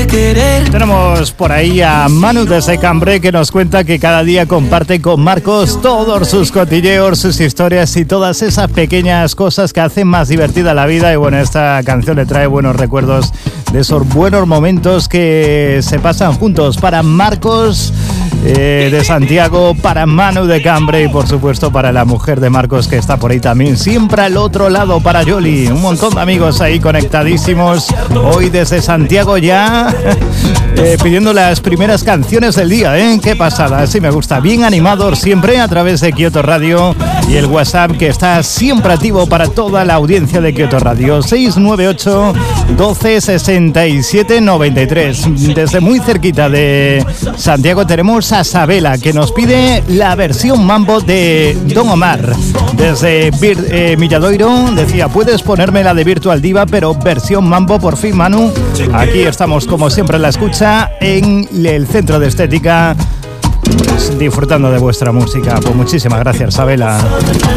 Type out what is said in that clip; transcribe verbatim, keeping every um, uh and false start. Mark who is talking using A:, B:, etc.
A: querer.
B: Tenemos por ahí a Manu desde Cambre, que nos cuenta que cada día comparte con Marcos todos sus cotilleos, sus historias y todas esas pequeñas cosas que hacen más divertida la vida. Y bueno, esta canción le trae buenos recuerdos de esos buenos momentos que se pasan juntos. Para Marcos eh, de Santiago, para Manu de Cambre y por supuesto para la mujer de Marcos, que está por ahí también, siempre al otro lado, para Yoli. Un montón de amigos ahí conectadísimos hoy desde Santiago ya eh, pidiendo las primeras canciones del día, ¿eh? Qué pasada, así me gusta. Bien animados siempre a través de Kyoto Radio y el WhatsApp, que está siempre activo para toda la audiencia de Kyoto Radio, seis nueve ocho, doce, sesenta y siete, noventa y tres. Desde muy cerquita de Santiago tenemos a Sabela, que nos pide la versión mambo de Don Omar. Desde Bir- eh, Milladoiro decía, puedes ponerme la de Virtual Diva, pero versión mambo, por fin, Manu. Aquí estamos como siempre en la escucha en el Centro de Estética, pues, disfrutando de vuestra música. Pues muchísimas gracias, Sabela.